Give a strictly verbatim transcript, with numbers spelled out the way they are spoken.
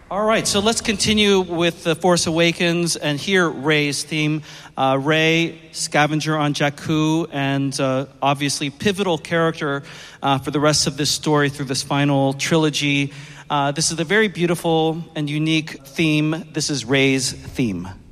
All right, so let's continue with The Force Awakens and hear Rey's theme. Uh, Rey, scavenger on Jakku, and uh, obviously pivotal character uh, for the rest of this story through this final trilogy. Uh, this is a very beautiful and unique theme. This is Rey's theme.